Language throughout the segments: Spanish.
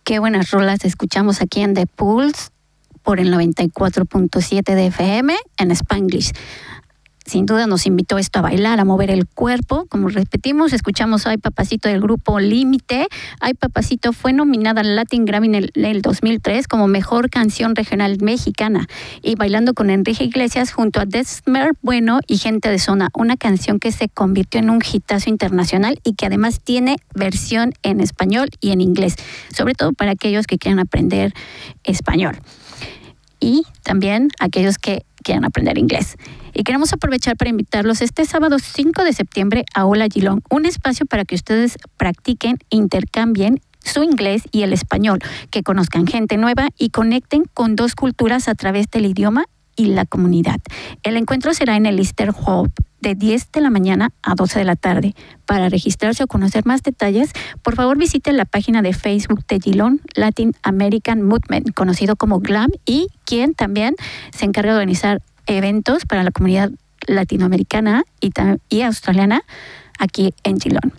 Qué buenas rolas escuchamos aquí en The Pulse por el 94.7 de FM en Spanglish. Sin duda nos invitó esto a bailar, a mover el cuerpo. Como repetimos, escuchamos Ay Papacito del grupo Límite. Ay Papacito fue nominada al Latin Grammy en el 2003 como Mejor Canción Regional Mexicana. Y Bailando con Enrique Iglesias junto a Desmer Bueno y Gente de Zona. Una canción que se convirtió en un hitazo internacional y que además tiene versión en español y en inglés. Sobre todo para aquellos que quieran aprender español. Y también aquellos que quieran aprender inglés. Y queremos aprovechar para invitarlos este sábado 5 de septiembre a Hola Geelong, un espacio para que ustedes practiquen e intercambien su inglés y el español, que conozcan gente nueva y conecten con dos culturas a través del idioma y la comunidad. El encuentro será en el Easter Hub de 10 de la mañana a 12 de la tarde. Para registrarse o conocer más detalles, por favor visiten la página de Facebook de Geelong Latin American Movement, conocido como GLAM, y quien también se encarga de organizar eventos para la comunidad latinoamericana y australiana aquí en Geelong.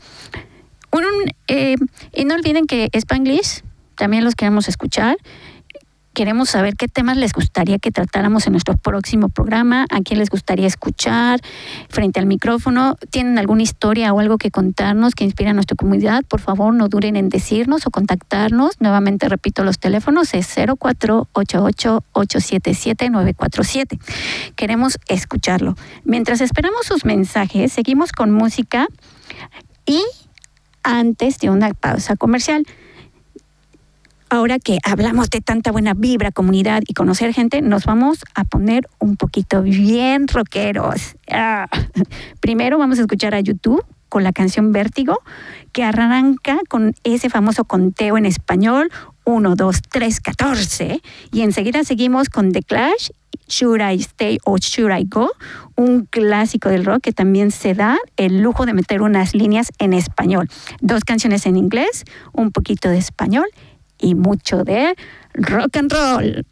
Y no olviden que Spanglish también los queremos escuchar. Queremos saber qué temas les gustaría que tratáramos en nuestro próximo programa, a quién les gustaría escuchar frente al micrófono. ¿Tienen alguna historia o algo que contarnos que inspire a nuestra comunidad? Por favor, no duren en decirnos o contactarnos. Nuevamente repito, los teléfonos es 0488-877-947. Queremos escucharlo. Mientras esperamos sus mensajes, seguimos con música y antes de una pausa comercial. Ahora que hablamos de tanta buena vibra, comunidad y conocer gente, nos vamos a poner un poquito bien rockeros. Primero vamos a escuchar a YouTube con la canción Vértigo, que arranca con ese famoso conteo en español, 1, 2, 3, 14. Y enseguida seguimos con The Clash, Should I Stay or Should I Go, un clásico del rock que también se da el lujo de meter unas líneas en español. 2 canciones en inglés, un poquito de español y mucho de rock and roll.